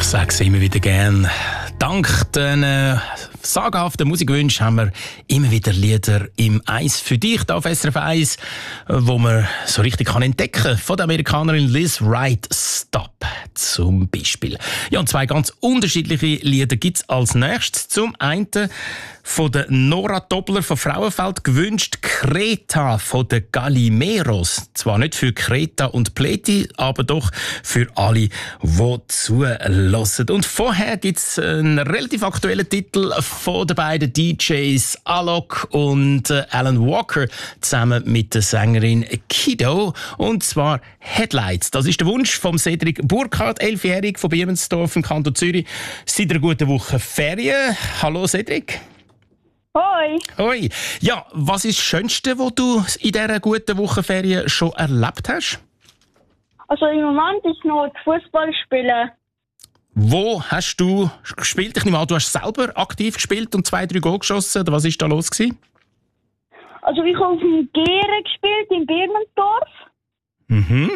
Ich sage es immer wieder gern. Dank den sagenhaften Musikwünschen haben wir immer wieder Lieder im Eis für dich da auf SRF 1, wo man so richtig kann entdecken von der Amerikanerin Liz Wright. Stop zum Beispiel. Ja, und zwei ganz unterschiedliche Lieder gibt es als nächstes. Zum einen von der Nora Doppler von Frauenfeld gewünscht Kreta von den Galimeros. Zwar nicht für Kreta und Pleti, aber doch für alle, die zuhören. Und vorher gibt es einen relativ aktuellen Titel von den beiden DJs Alok und Alan Walker zusammen mit der Sängerin Kido. Und zwar Headlights. Das ist der Wunsch von Cedric Burkhardt, 11-jährig von Biemensdorf im Kanton Zürich. Seit einer guten Woche Ferien. Hallo Cedric. Hoi. Hoi. Ja, was ist das Schönste, was du in dieser guten Wochenferien schon erlebt hast? Also im Moment ist noch das Fußballspielen. Wo hast du gespielt? Ich nehme an, du hast selber aktiv gespielt und 2-3 Goal geschossen. Oder was war da los gewesen? Also ich habe auf dem Gere gespielt in Birmensdorf. Mhm.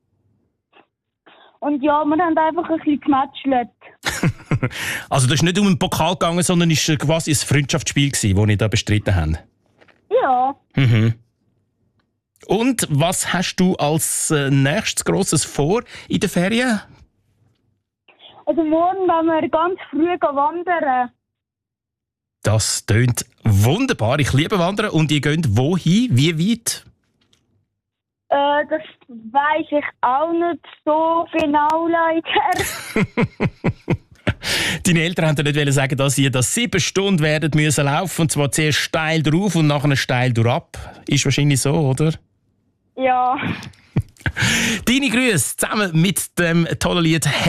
Und ja, wir haben einfach ein bisschen gematchelt. Also das ist nicht um den Pokal gegangen, sondern es war quasi ein Freundschaftsspiel, das ihr da bestritten habt? Ja. Mhm. Und was hast du als nächstes Grosses vor in den Ferien? Also morgen wollen wir ganz früh wandern. Das tönt wunderbar. Ich liebe Wandern. Und ihr geht wohin? Wie weit? Das weiss ich auch nicht so genau, leider. Deine Eltern haben dir nicht sagen, dass ihr das 7 Stunden werdet müssen laufen, und zwar zuerst steil drauf und nachher steil durchab. Ist wahrscheinlich so, oder? Ja. Deine Grüße zusammen mit dem tollen Lied